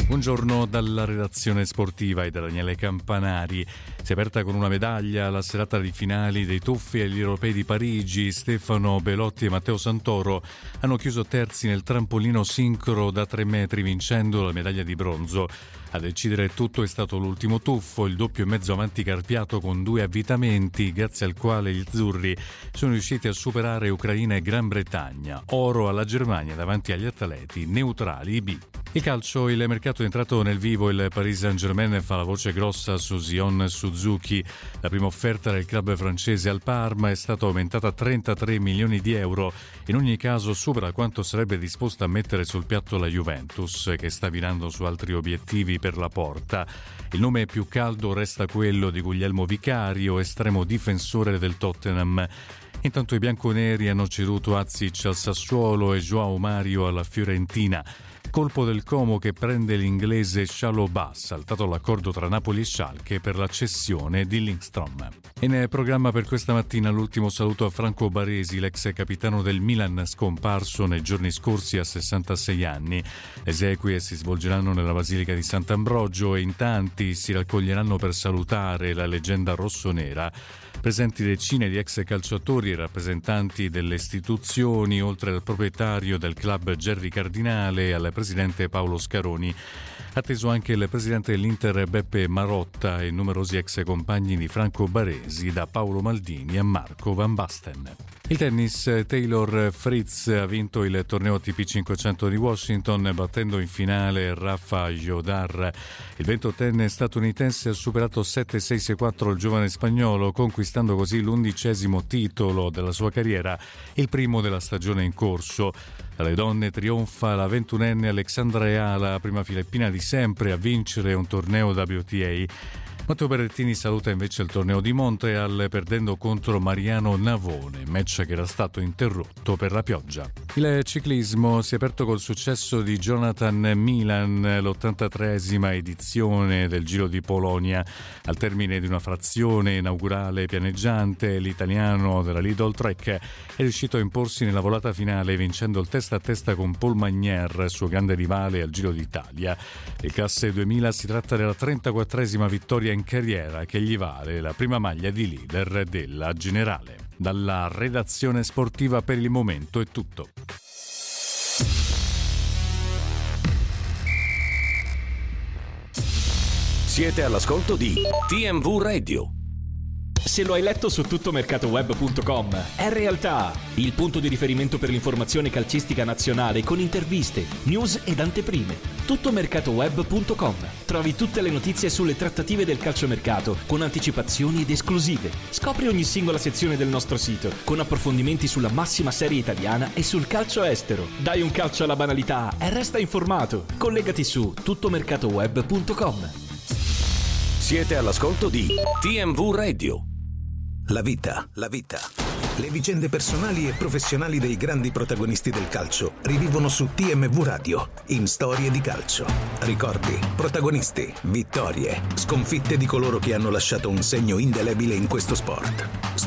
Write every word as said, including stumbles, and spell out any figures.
Buongiorno dalla redazione sportiva e da Daniele Campanari. Si è aperta con una medaglia la serata di finali dei tuffi agli europei di Parigi. Stefano Belotti e Matteo Santoro hanno chiuso terzi nel trampolino sincro da tre metri, vincendo la medaglia di bronzo. A decidere tutto è stato l'ultimo tuffo, il doppio e mezzo avanti carpiato con due avvitamenti, grazie al quale gli azzurri sono riusciti a superare Ucraina e Gran Bretagna. Oro alla Germania davanti agli atleti neutrali B. Il calcio, il mercato è entrato nel vivo, il Paris Saint-Germain fa la voce grossa su Zion Suzuki. La prima offerta del club francese al Parma è stata aumentata a trentatré milioni di euro. In ogni caso supera quanto sarebbe disposta a mettere sul piatto la Juventus, che sta virando su altri obiettivi per la porta. Il nome più caldo resta quello di Guglielmo Vicario, estremo difensore del Tottenham. Intanto i bianconeri hanno ceduto Azic al Sassuolo e Joao Mario alla Fiorentina. Colpo del Como che prende l'inglese Chalobah, saltato l'accordo tra Napoli e Schalke per la cessione di Lindstrom. In programma per questa mattina l'ultimo saluto a Franco Baresi, l'ex capitano del Milan scomparso nei giorni scorsi a sessantasei anni. Le esequie si svolgeranno nella Basilica di Sant'Ambrogio e in tanti si raccoglieranno per salutare la leggenda rossonera. Presenti decine di ex calciatori e rappresentanti delle istituzioni, oltre al proprietario del club Gerry Cardinale e al presidente Paolo Scaroni. Atteso anche il presidente dell'Inter Beppe Marotta e numerosi ex compagni di Franco Baresi, da Paolo Maldini a Marco Van Basten. Il tennis, Taylor Fritz ha vinto il torneo A T P cinquecento di Washington battendo in finale Rafa Jodar. Il ventottenne statunitense ha superato sette sei sei quattro il giovane spagnolo, conquistando così l'undicesimo titolo della sua carriera, il primo della stagione in corso. Alle donne trionfa la ventunenne Alexandra Eala, prima filippina di sempre a vincere un torneo W T A. Matteo Berrettini saluta invece il torneo di Montreal perdendo contro Mariano Navone, match che era stato interrotto per la pioggia. Il ciclismo si è aperto col successo di Jonathan Milan, l'ottantatreesima edizione del Giro di Polonia. Al termine di una frazione inaugurale pianeggiante, l'italiano della Lidl Trek è riuscito a imporsi nella volata finale vincendo il testa a testa con Paul Magnier, suo grande rivale al Giro d'Italia. Il classe duemila si tratta della trentaquattresima vittoria in carriera che gli vale la prima maglia di leader della generale. Dalla redazione sportiva per il momento è tutto. Siete all'ascolto di T M V Radio. Se lo hai letto su tuttomercatoweb punto com, è realtà, il punto di riferimento per l'informazione calcistica nazionale con interviste, news ed anteprime. tuttomercatoweb punto com. Trovi tutte le notizie sulle trattative del calciomercato con anticipazioni ed esclusive. Scopri ogni singola sezione del nostro sito con approfondimenti sulla massima serie italiana e sul calcio estero. Dai un calcio alla banalità e resta informato. Collegati su tuttomercatoweb punto com. Siete all'ascolto di T M V Radio. La vita, la vita. Le vicende personali e professionali dei grandi protagonisti del calcio rivivono su T M V Radio, in Storie di calcio. Ricordi, protagonisti, vittorie, sconfitte di coloro che hanno lasciato un segno indelebile in questo sport.